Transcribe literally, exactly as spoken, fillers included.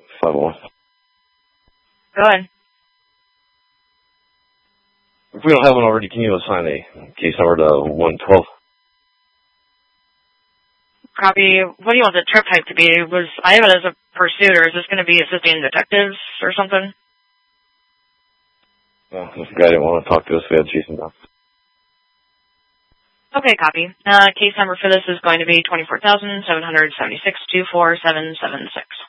five one. Go ahead. If we don't have one already, can you assign a case number to one twelve? Copy. What do you want the trip type to be? Was I have it as a pursuit, or is this going to be assisting detectives or something? Well, this guy didn't want to talk to us. We had to chase him down. Okay, copy. Uh, case number for this is going to be twenty-four thousand seven hundred seventy-six two four seven seven six.